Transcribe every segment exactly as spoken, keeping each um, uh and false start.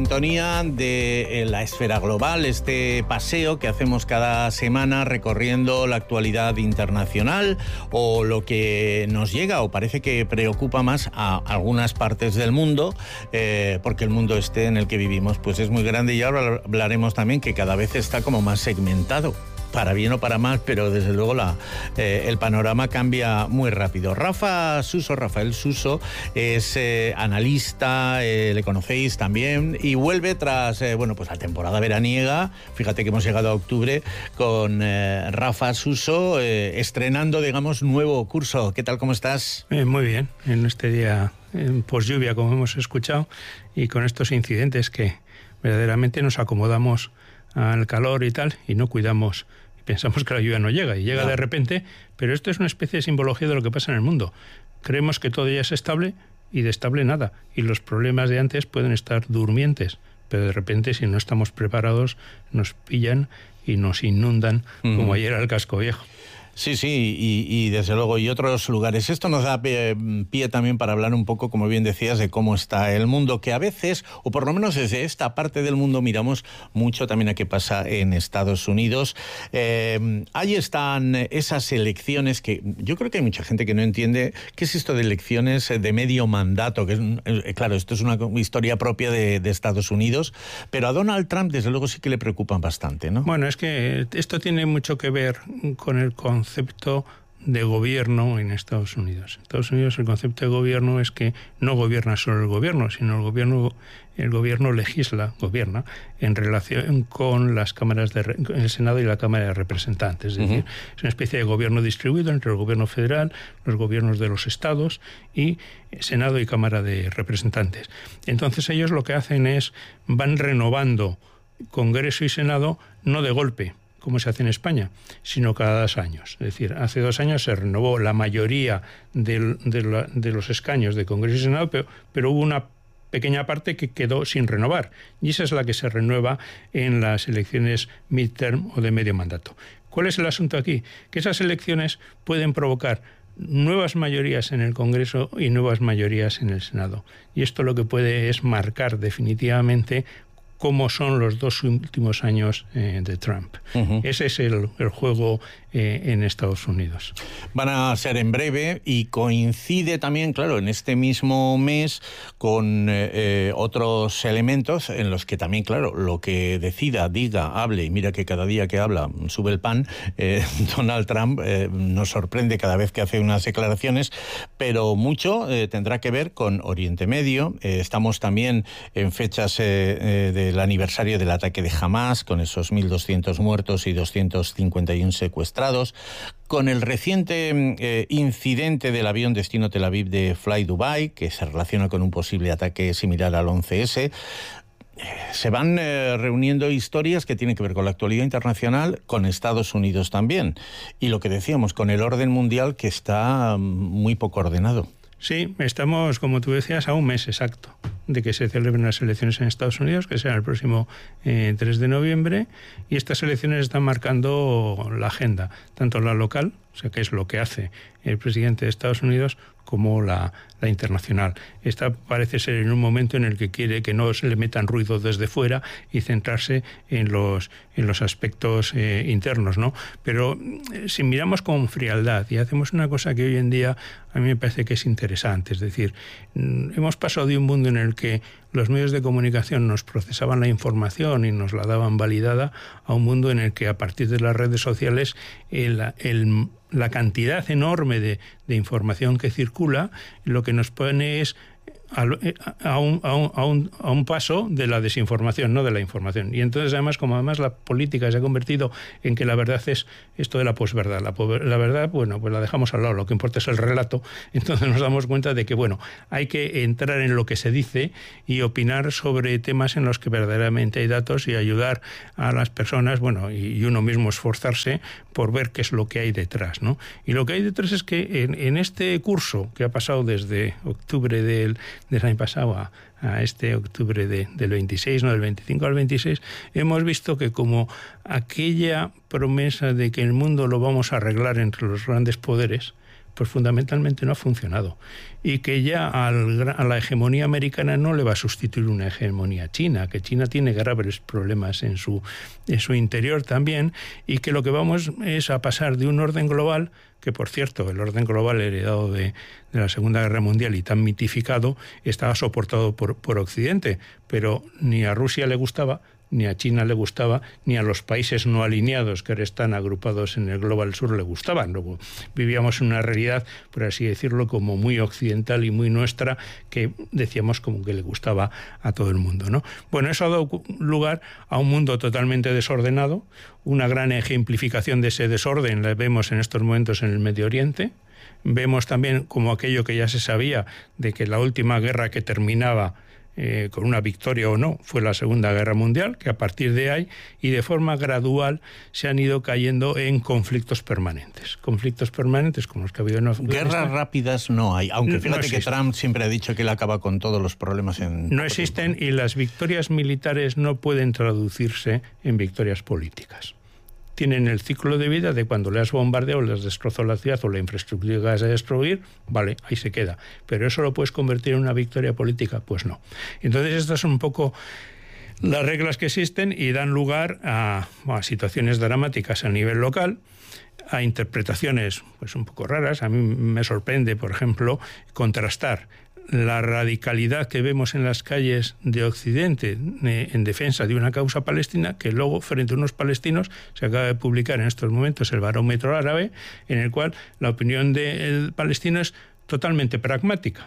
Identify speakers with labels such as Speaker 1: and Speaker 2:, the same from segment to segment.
Speaker 1: Sintonía de la esfera global, este paseo que hacemos cada semana recorriendo la actualidad internacional o lo que nos llega o parece que preocupa más a algunas partes del mundo, eh, porque el mundo este en el que vivimos pues es muy grande, y ahora hablaremos también que cada vez está como más segmentado. Para bien o para mal, pero desde luego la, eh, el panorama cambia muy rápido. Rafa Suso, Rafael Suso, es eh, analista, eh, le conocéis también, y vuelve tras eh, bueno, pues la temporada veraniega. Fíjate que hemos llegado a octubre con eh, Rafa Suso eh, estrenando, digamos, nuevo curso. ¿Qué tal, cómo estás?
Speaker 2: Eh, muy bien, en este día eh, post lluvia, como hemos escuchado, y con estos incidentes que verdaderamente nos acomodamos al calor y tal, y no cuidamos, pensamos que la lluvia no llega, y llega no. de repente, pero esto es una especie de simbología de lo que pasa en el mundo. Creemos que todo ya es estable, y de estable nada, y los problemas de antes pueden estar durmientes, pero de repente, si no estamos preparados, nos pillan y nos inundan, uh-huh. como ayer al Casco Viejo.
Speaker 1: Sí, sí, y, y desde luego, y otros lugares. Esto nos da pie, pie también para hablar un poco, como bien decías, de cómo está el mundo, que a veces, o por lo menos desde esta parte del mundo, miramos mucho también a qué pasa en Estados Unidos. Eh, ahí están esas elecciones que yo creo que hay mucha gente que no entiende qué es esto de elecciones de medio mandato, que es, eh, claro, esto es una historia propia de, de Estados Unidos, pero a Donald Trump desde luego sí que le preocupan bastante, ¿no?
Speaker 2: Bueno, es que esto tiene mucho que ver con el concepto concepto de gobierno en Estados Unidos. En Estados Unidos el concepto de gobierno es que no gobierna solo el gobierno, sino el gobierno el gobierno legisla, gobierna en relación con las cámaras de el Senado y la Cámara de Representantes. Es uh-huh. decir, es una especie de gobierno distribuido entre el gobierno federal, los gobiernos de los estados y Senado y Cámara de Representantes. Entonces ellos lo que hacen es van renovando Congreso y Senado no de golpe, como se hace en España, sino cada dos años. Es decir, hace dos años se renovó la mayoría de, de, la, de los escaños de Congreso y Senado, pero, pero hubo una pequeña parte que quedó sin renovar, y esa es la que se renueva en las elecciones midterm o de medio mandato. ¿Cuál es el asunto aquí? Que esas elecciones pueden provocar nuevas mayorías en el Congreso y nuevas mayorías en el Senado. Y esto lo que puede es marcar definitivamente cómo son los dos últimos años eh, de Trump. Uh-huh. Ese es el, el juego eh, en Estados Unidos.
Speaker 1: Van a ser en breve y coincide también, claro, en este mismo mes con eh, otros elementos en los que también, claro, lo que decida, diga, hable, y mira que cada día que habla sube el pan, eh, Donald Trump eh, nos sorprende cada vez que hace unas declaraciones, pero mucho eh, tendrá que ver con Oriente Medio. Eh, estamos también en fechas eh, eh, de el aniversario del ataque de Hamas, con esos mil doscientos muertos y doscientos cincuenta y uno secuestrados, con el reciente eh, incidente del avión destino Tel Aviv de Fly Dubai, que se relaciona con un posible ataque similar al once ese. Se van eh, reuniendo historias que tienen que ver con la actualidad internacional, con Estados Unidos también, y lo que decíamos, con el orden mundial que está muy poco ordenado.
Speaker 2: Sí, estamos, como tú decías, a un mes exacto de que se celebren las elecciones en Estados Unidos, que será el próximo eh, tres de noviembre, y estas elecciones están marcando la agenda, tanto la local, o sea, que es lo que hace el presidente de Estados Unidos, como la, la internacional. Esta parece ser en un momento en el que quiere que no se le metan ruido desde fuera y centrarse en los, en los aspectos eh, internos, ¿no? Pero eh, si miramos con frialdad y hacemos una cosa que hoy en día a mí me parece que es interesante, es decir, hemos pasado de un mundo en el que los medios de comunicación nos procesaban la información y nos la daban validada a un mundo en el que a partir de las redes sociales el, el, la cantidad enorme de, de información que circula lo que nos pone es a, a, un, a, un, a, un, a un paso de la desinformación, no de la información. Y entonces además, como además la política se ha convertido en que la verdad es esto de la posverdad, la, la verdad, bueno, pues la dejamos al lado, lo que importa es el relato, entonces nos damos cuenta de que, bueno, hay que entrar en lo que se dice y opinar sobre temas en los que verdaderamente hay datos y ayudar a las personas, bueno, y, y uno mismo esforzarse por ver qué es lo que hay detrás, ¿no? Y lo que hay detrás es que en, en este curso que ha pasado desde octubre del del año pasado a, a este octubre de, del veintiséis, no del veinticinco al veintiséis, hemos visto que como aquella promesa de que el mundo lo vamos a arreglar entre los grandes poderes, pues fundamentalmente no ha funcionado. Y que ya al, a la hegemonía americana no le va a sustituir una hegemonía china, que China tiene graves problemas en su, en su interior también, y que lo que vamos es a pasar de un orden global, que por cierto, el orden global heredado de, de la Segunda Guerra Mundial y tan mitificado, estaba soportado por, por Occidente, pero ni a Rusia le gustaba, ni a China le gustaba, ni a los países no alineados que ahora están agrupados en el Global Sur le gustaban. Luego vivíamos en una realidad, por así decirlo, como muy occidental y muy nuestra, que decíamos como que le gustaba a todo el mundo, ¿no? Bueno, eso ha dado lugar a un mundo totalmente desordenado. Una gran ejemplificación de ese desorden la vemos en estos momentos en el Medio Oriente. Vemos también como aquello que ya se sabía, de que la última guerra que terminaba Eh, con una victoria o no, fue la Segunda Guerra Mundial, que a partir de ahí y de forma gradual se han ido cayendo en conflictos permanentes. Conflictos permanentes como los que ha habido en Afganistán.
Speaker 1: Guerras rápidas no hay, aunque
Speaker 2: no,
Speaker 1: fíjate
Speaker 2: no
Speaker 1: que Trump siempre ha dicho que él acaba con todos los problemas en...
Speaker 2: No existen, y las victorias militares no pueden traducirse en victorias políticas. Tienen el ciclo de vida de cuando le has bombardeado, le has destrozado la ciudad o la infraestructura que vas a destruir, vale, ahí se queda. Pero ¿eso lo puedes convertir en una victoria política? Pues no. Entonces estas son un poco las reglas que existen y dan lugar a, a situaciones dramáticas a nivel local, a interpretaciones pues un poco raras. A mí me sorprende, por ejemplo, contrastar la radicalidad que vemos en las calles de Occidente en defensa de una causa palestina, que luego frente a unos palestinos se acaba de publicar en estos momentos el Barómetro Árabe, en el cual la opinión del palestino es totalmente pragmática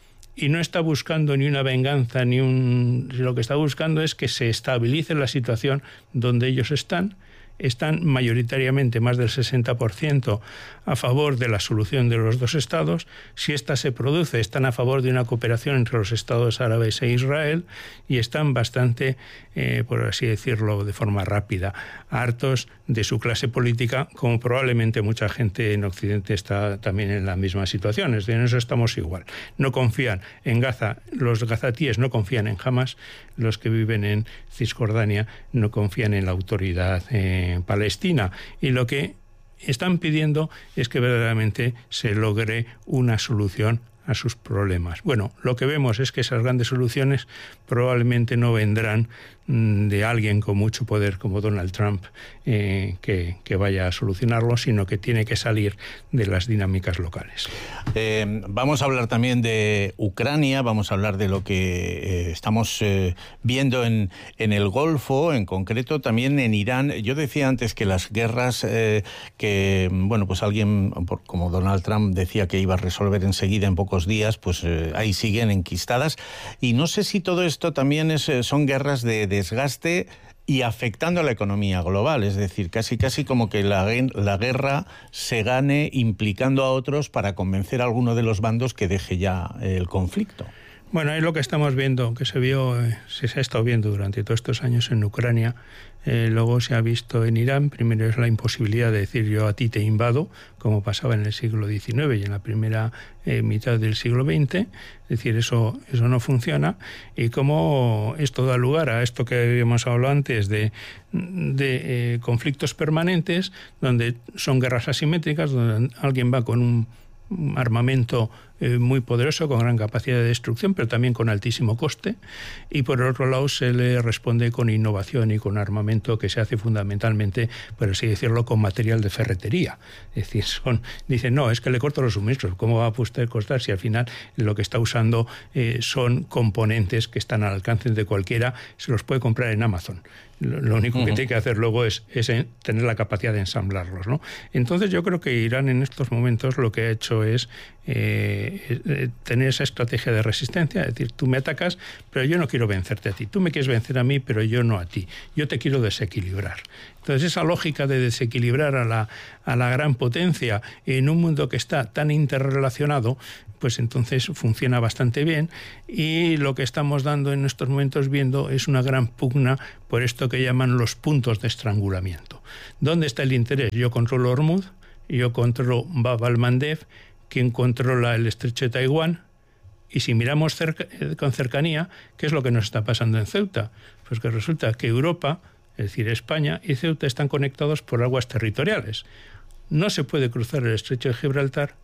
Speaker 2: y no está buscando ni una venganza ni un... lo que está buscando es que se estabilice la situación donde ellos están. Están mayoritariamente, más del sesenta por ciento, a favor de la solución de los dos estados. Si ésta se produce, están a favor de una cooperación entre los estados árabes e Israel, y están bastante, eh, por así decirlo, de forma rápida, hartos de su clase política, como probablemente mucha gente en Occidente está también en la misma situación. Es decir, en eso estamos igual. No confían en Gaza, los gazatíes no confían en Hamas, los que viven en Cisjordania no confían en la autoridad eh, palestina, y lo que están pidiendo es que verdaderamente se logre una solución a sus problemas. Bueno, lo que vemos es que esas grandes soluciones probablemente no vendrán de alguien con mucho poder como Donald Trump eh, que, que vaya a solucionarlo, sino que tiene que salir de las dinámicas locales.
Speaker 1: Eh, vamos a hablar también de Ucrania, vamos a hablar de lo que eh, estamos eh, viendo en, en el Golfo, en concreto también en Irán. Yo decía antes que las guerras eh, que, bueno, pues alguien como Donald Trump decía que iba a resolver enseguida en pocos días, pues eh, ahí siguen enquistadas. Y no sé si todo esto también es, son guerras de, de desgaste y afectando a la economía global, es decir, casi casi como que la, la guerra se gane implicando a otros para convencer a alguno de los bandos que deje ya el conflicto.
Speaker 2: Bueno, es lo que estamos viendo, que se vio, eh, se, se ha estado viendo durante todos estos años en Ucrania, eh, luego se ha visto en Irán. Primero es la imposibilidad de decir yo a ti te invado, como pasaba en el siglo diecinueve y en la primera eh, mitad del siglo veinte, es decir, eso, eso no funciona, y cómo esto da lugar a esto que habíamos hablado antes de, de eh, conflictos permanentes, donde son guerras asimétricas, donde alguien va con un armamento eh, muy poderoso, con gran capacidad de destrucción, pero también con altísimo coste, y por otro lado se le responde con innovación y con armamento que se hace fundamentalmente, por así decirlo, con material de ferretería. Es decir, son, dicen, no, es que le corto los suministros, ¿cómo va a usted costar si al final lo que está usando eh, son componentes que están al alcance de cualquiera, se los puede comprar en Amazon? Lo único que uh-huh. tiene que hacer luego es, es tener la capacidad de ensamblarlos, ¿no? Entonces yo creo que Irán en estos momentos lo que ha hecho es eh, eh, tener esa estrategia de resistencia, es decir, tú me atacas, pero yo no quiero vencerte a ti. Tú me quieres vencer a mí, pero yo no a ti. Yo te quiero desequilibrar. Entonces esa lógica de desequilibrar a la, a la gran potencia en un mundo que está tan interrelacionado, pues entonces funciona bastante bien, y lo que estamos dando en estos momentos viendo es una gran pugna por esto que llaman los puntos de estrangulamiento. ¿Dónde está el interés? Yo controlo Hormuz, yo controlo Bab al-Mandeb, quien controla el estrecho de Taiwán, y si miramos cerca, con cercanía, ¿qué es lo que nos está pasando en Ceuta? Pues que resulta que Europa, es decir, España y Ceuta, están conectados por aguas territoriales. No se puede cruzar el estrecho de Gibraltar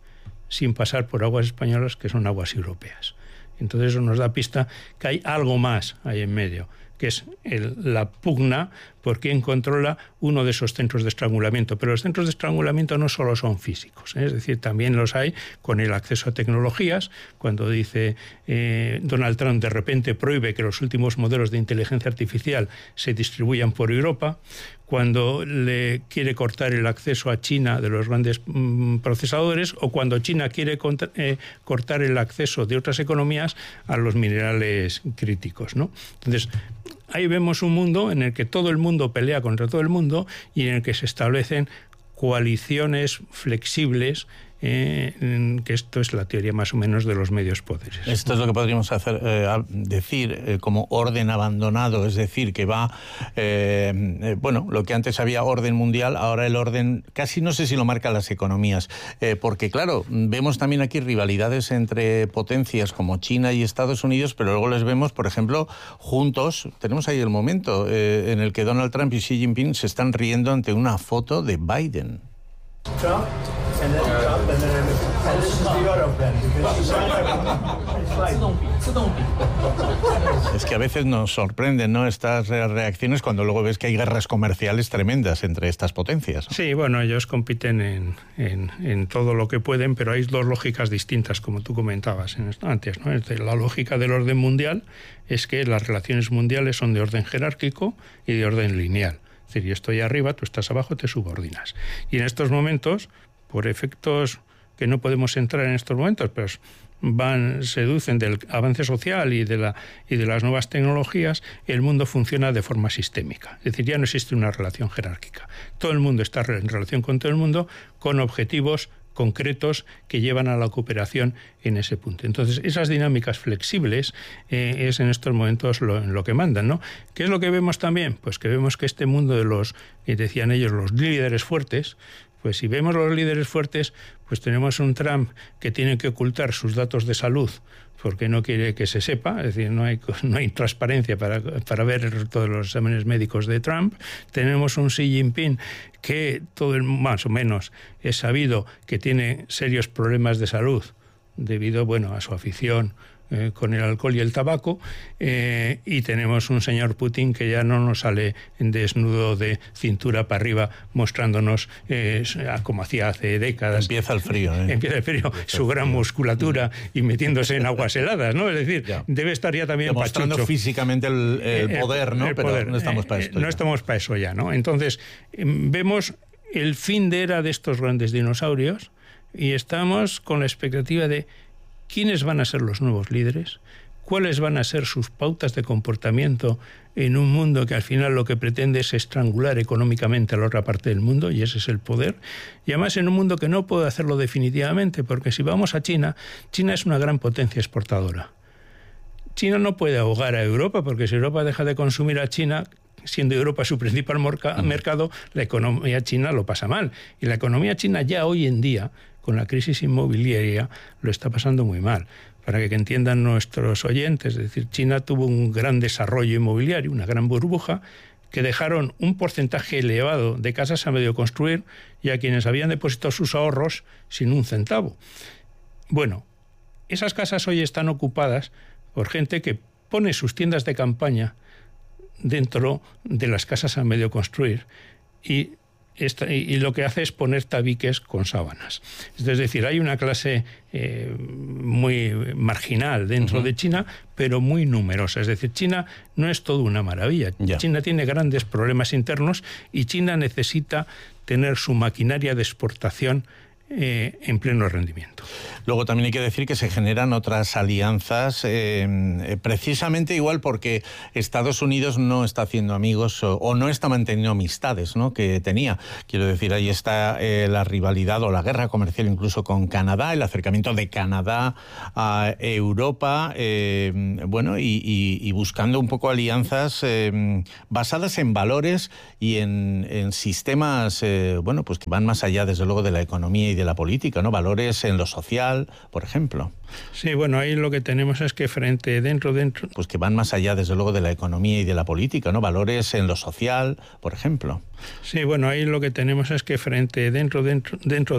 Speaker 2: sin pasar por aguas españolas, que son aguas europeas. Entonces eso nos da pista que hay algo más ahí en medio, que es el, la pugna por quién controla uno de esos centros de estrangulamiento. Pero los centros de estrangulamiento no solo son físicos, ¿eh? Es decir, también los hay con el acceso a tecnologías. Cuando dice eh, Donald Trump, de repente prohíbe que los últimos modelos de inteligencia artificial se distribuyan por Europa, cuando le quiere cortar el acceso a China de los grandes mmm, procesadores, o cuando China quiere contra, eh, cortar el acceso de otras economías a los minerales críticos, ¿no? Entonces, ahí vemos un mundo en el que todo el mundo pelea contra todo el mundo y en el que se establecen coaliciones flexibles, eh, que esto es la teoría más o menos de los medios poderes.
Speaker 1: Esto es lo que podríamos hacer, eh, decir eh, como orden abandonado, es decir, que va, eh, eh, bueno, lo que antes había orden mundial, ahora el orden, casi no sé si lo marcan las economías, eh, porque claro, vemos también aquí rivalidades entre potencias como China y Estados Unidos, pero luego les vemos, por ejemplo, juntos. Tenemos ahí el momento eh, en el que Donald Trump y Xi Jinping se están riendo ante una foto de Biden.
Speaker 3: Trump, and then Trump, and then and this is the Europe then.
Speaker 1: Es que a veces nos sorprenden, ¿no?, estas reacciones cuando luego ves que hay guerras comerciales tremendas entre estas potencias, ¿no?
Speaker 2: Sí, bueno, ellos compiten en, en, en todo lo que pueden, pero hay dos lógicas distintas, como tú comentabas antes, ¿no? La lógica del orden mundial es que las relaciones mundiales son de orden jerárquico y de orden lineal. Es decir, yo estoy arriba, tú estás abajo, te subordinas. Y en estos momentos, por efectos que no podemos entrar en estos momentos, pero van, seducen del avance social y de, la, y de las nuevas tecnologías, el mundo funciona de forma sistémica. Es decir, ya no existe una relación jerárquica. Todo el mundo está en relación con todo el mundo, con objetivos concretos que llevan a la cooperación en ese punto. Entonces, esas dinámicas flexibles eh, es en estos momentos lo, lo que mandan, ¿no? ¿Qué es lo que vemos también? Pues que vemos que este mundo de los, que decían ellos, los líderes fuertes, pues si vemos los líderes fuertes, pues tenemos un Trump que tiene que ocultar sus datos de salud porque no quiere que se sepa, es decir, no hay, no hay transparencia para, para ver todos los exámenes médicos de Trump. Tenemos un Xi Jinping que todo el, más o menos es sabido que tiene serios problemas de salud debido, bueno, a su afición eh, con el alcohol y el tabaco, eh, y tenemos un señor Putin que ya no nos sale desnudo de cintura para arriba mostrándonos eh, como hacía hace décadas.
Speaker 1: Empieza el frío, ¿eh?
Speaker 2: Empieza el frío, Empieza su gran frío. musculatura y metiéndose en aguas heladas, ¿no? Es decir, ya. debe estar ya también
Speaker 1: demostrando
Speaker 2: pachucho.
Speaker 1: físicamente el, el poder, ¿no? El Pero poder. no estamos para esto.
Speaker 2: Eh, no estamos para eso ya, ¿no? Entonces, vemos el fin de era de estos grandes dinosaurios y estamos con la expectativa de quiénes van a ser los nuevos líderes, cuáles van a ser sus pautas de comportamiento en un mundo que al final lo que pretende es estrangular económicamente a la otra parte del mundo, y ese es el poder, y además en un mundo que no puede hacerlo definitivamente, porque si vamos a China, China es una gran potencia exportadora. China no puede ahogar a Europa, porque si Europa deja de consumir a China, siendo Europa su principal mercado, la economía china lo pasa mal. Y la economía china ya hoy en día, con la crisis inmobiliaria, lo está pasando muy mal. Para que entiendan nuestros oyentes, es decir, China tuvo un gran desarrollo inmobiliario, una gran burbuja, que dejaron un porcentaje elevado de casas a medio construir y a quienes habían depositado sus ahorros sin un centavo. Bueno, esas casas hoy están ocupadas por gente que pone sus tiendas de campaña dentro de las casas a medio construir y, esta, y, y lo que hace es poner tabiques con sábanas. Es decir, hay una clase eh, muy marginal dentro uh-huh. de China, pero muy numerosa. Es decir, China no es todo una maravilla. Ya. China tiene grandes problemas internos y China necesita tener su maquinaria de exportación Eh, en pleno rendimiento.
Speaker 1: Luego también hay que decir que se generan otras alianzas, eh, precisamente igual porque Estados Unidos no está haciendo amigos o, o no está manteniendo amistades, ¿no?, que tenía. Quiero decir, ahí está eh, la rivalidad o la guerra comercial incluso con Canadá, el acercamiento de Canadá a Europa, eh, bueno, y, y, y buscando un poco alianzas eh, basadas en valores y en, en sistemas, eh, bueno, pues que van más allá, desde luego, de la economía y de la política, ¿no? Valores en lo social, por ejemplo.
Speaker 2: Sí, bueno, ahí lo que tenemos es que frente, dentro, dentro...
Speaker 1: Pues que van más allá, desde luego, de la economía y de la política, ¿no? Valores en lo social, por ejemplo.
Speaker 2: Sí, bueno, ahí lo que tenemos es que frente, dentro, dentro, dentro